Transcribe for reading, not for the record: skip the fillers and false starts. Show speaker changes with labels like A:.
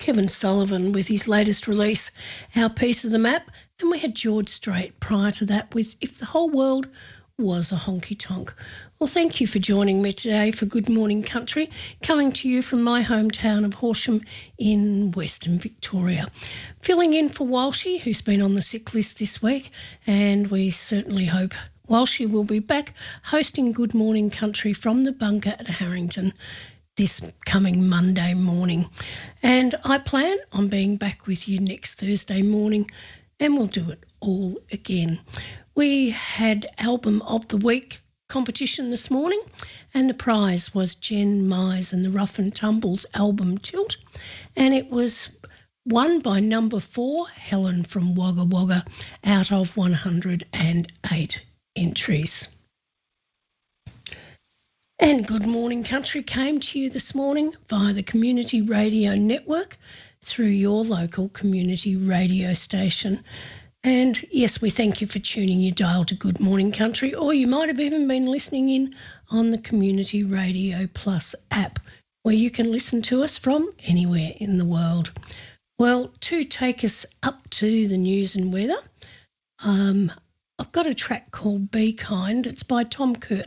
A: Kevin Sullivan with his latest release, Our Piece of the Map, and we had George Strait prior to that with If the Whole World Was a Honky Tonk. Well, thank you for joining me today for Good Morning Country, coming to you from my hometown of Horsham in Western Victoria. Filling in for Walshy, who's been on the sick list this week, and we certainly hope Walshy will be back hosting Good Morning Country from the bunker at Harrington this coming Monday morning. And I plan on being back with you next Thursday morning, and we'll do it all again. We had Album of the Week competition this morning, and the prize was Jen Mize and the Rough and Tumbles album Tilt, and it was won by number 4, Helen from Wagga Wagga, out of 108 entries. And Good Morning Country came to you this morning via the Community Radio Network through your local community radio station. And yes, we thank you for tuning your dial to Good Morning Country, or you might have even been listening in on the Community Radio Plus app, where you can listen to us from anywhere in the world. Well, to take us up to the news and weather, I've got a track called Be Kind. It's by Tom Curtin.